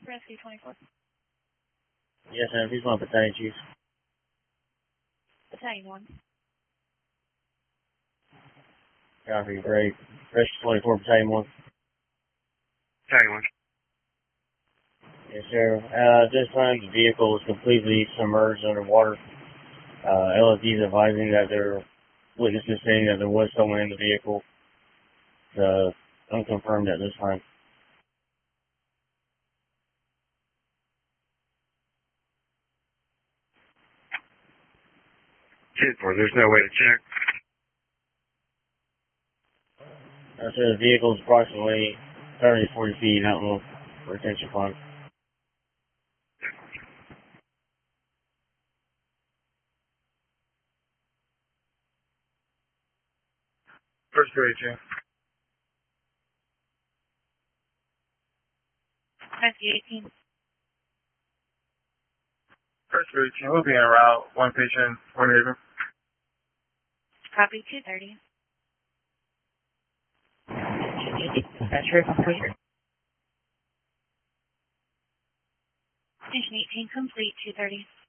Rescue 24. Yes, ma'am. Who's my battalion chief? Battalion 1. Copy, great. Rescue 24, Battalion 1. Battalion 1. Yes, sir. This time the vehicle was completely submerged underwater. LSD is advising that their witnesses saying that there was someone in the vehicle. Unconfirmed at this time. 10-4, there's no way to check. So the vehicle is approximately 30 to 40 feet out in the retention pond. First grade, Jim. Rescue 18. First grade, Jim. We'll be en route. One patient, one neighbor. Copy 230. Dispatcher complete. Station 18 complete, 230.